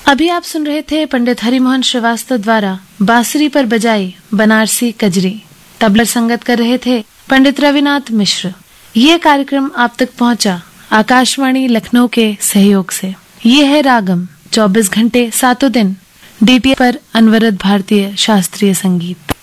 अभी आप सुन रहे थे पंडित हरिमोहन श्रीवास्तव द्वारा बांसुरी पर बजाई बनारसी कजरी। तबला संगत कर रहे थे पंडित रविनाथ मिश्र। ये कार्यक्रम आप तक पहुंचा आकाशवाणी लखनऊ के सहयोग से। ये है रागम, 24 घंटे 7 दिन DTH पर अनवरत भारतीय शास्त्रीय संगीत।